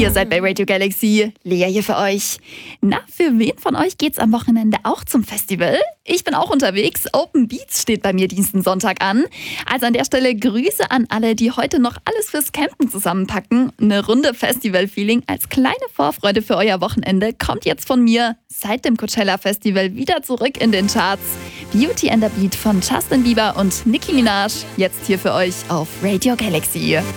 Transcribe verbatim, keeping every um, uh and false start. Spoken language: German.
Ihr seid bei Radio Galaxy. Lea hier für euch. Na, für wen von euch geht's am Wochenende auch zum Festival? Ich bin auch unterwegs. Open Beats steht bei mir diesen Sonntag an. Also an der Stelle Grüße an alle, die heute noch alles fürs Campen zusammenpacken. Eine Runde Festival-Feeling als kleine Vorfreude für euer Wochenende kommt jetzt von mir seit dem Coachella Festival wieder zurück in den Charts. Beauty and the Beat von Justin Bieber und Nicki Minaj. Jetzt hier für euch auf Radio Galaxy.